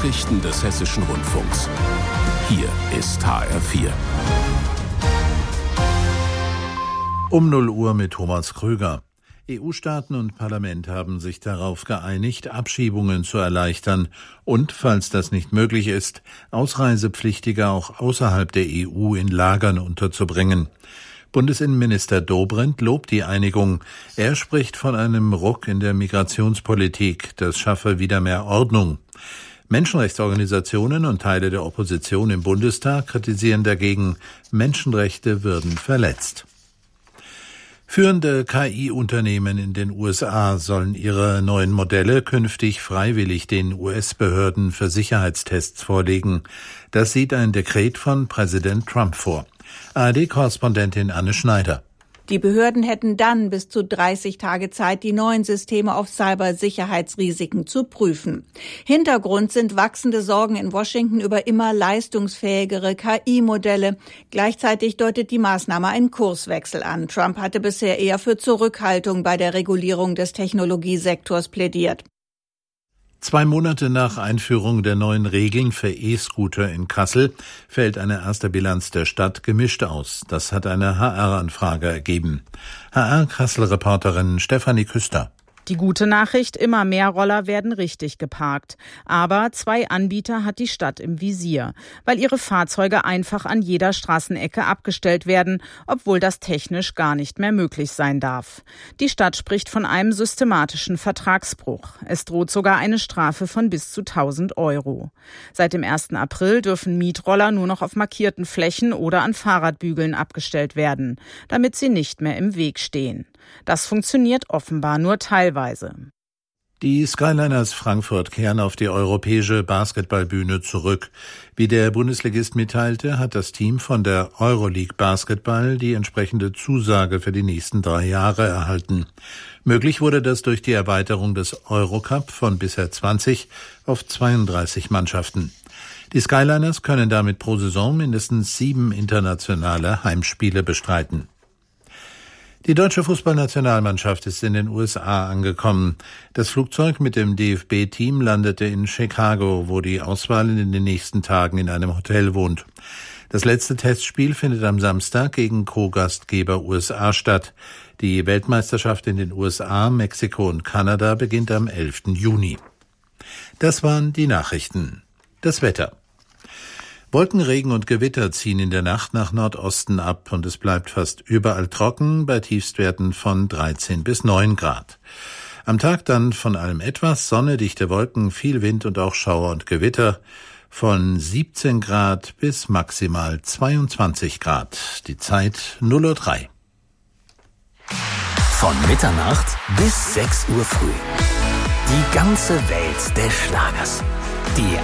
Nachrichten des Hessischen Rundfunks. Hier ist HR4. Um 0 Uhr mit Thomas Krüger. EU-Staaten und Parlament haben sich darauf geeinigt, Abschiebungen zu erleichtern und, falls das nicht möglich ist, Ausreisepflichtige auch außerhalb der EU in Lagern unterzubringen. Bundesinnenminister Dobrindt lobt die Einigung. Er spricht von einem Ruck in der Migrationspolitik. Das schaffe wieder mehr Ordnung. Menschenrechtsorganisationen und Teile der Opposition im Bundestag kritisieren dagegen, Menschenrechte würden verletzt. Führende KI-Unternehmen in den USA sollen ihre neuen Modelle künftig freiwillig den US-Behörden für Sicherheitstests vorlegen. Das sieht ein Dekret von Präsident Trump vor. ARD-Korrespondentin Anne Schneider. Die Behörden hätten dann bis zu 30 Tage Zeit, die neuen Systeme auf Cybersicherheitsrisiken zu prüfen. Hintergrund sind wachsende Sorgen in Washington über immer leistungsfähigere KI-Modelle. Gleichzeitig deutet die Maßnahme einen Kurswechsel an. Trump hatte bisher eher für Zurückhaltung bei der Regulierung des Technologiesektors plädiert. 2 Monate nach Einführung der neuen Regeln für E-Scooter in Kassel fällt eine erste Bilanz der Stadt gemischt aus. Das hat eine HR-Anfrage ergeben. HR-Kassel-Reporterin Stefanie Küster. Die gute Nachricht, immer mehr Roller werden richtig geparkt. Aber 2 Anbieter hat die Stadt im Visier, weil ihre Fahrzeuge einfach an jeder Straßenecke abgestellt werden, obwohl das technisch gar nicht mehr möglich sein darf. Die Stadt spricht von einem systematischen Vertragsbruch. Es droht sogar eine Strafe von bis zu 1.000 €. Seit dem 1. April dürfen Mietroller nur noch auf markierten Flächen oder an Fahrradbügeln abgestellt werden, damit sie nicht mehr im Weg stehen. Das funktioniert offenbar nur teilweise. Die Skyliners Frankfurt kehren auf die europäische Basketballbühne zurück. Wie der Bundesligist mitteilte, hat das Team von der Euroleague Basketball die entsprechende Zusage für die nächsten 3 Jahre erhalten. Möglich wurde das durch die Erweiterung des Eurocup von bisher 20 auf 32 Mannschaften. Die Skyliners können damit pro Saison mindestens 7 internationale Heimspiele bestreiten. Die deutsche Fußballnationalmannschaft ist in den USA angekommen. Das Flugzeug mit dem DFB-Team landete in Chicago, wo die Auswahl in den nächsten Tagen in einem Hotel wohnt. Das letzte Testspiel findet am Samstag gegen Co-Gastgeber USA statt. Die Weltmeisterschaft in den USA, Mexiko und Kanada beginnt am 11. Juni. Das waren die Nachrichten. Das Wetter. Wolken, Regen und Gewitter ziehen in der Nacht nach Nordosten ab und es bleibt fast überall trocken bei Tiefstwerten von 13 bis 9 Grad. Am Tag dann von allem etwas, Sonne, dichte Wolken, viel Wind und auch Schauer und Gewitter von 17 Grad bis maximal 22 Grad. Die Zeit 0:03 Uhr. Von Mitternacht bis 6 Uhr früh. Die ganze Welt des Schlagers. Die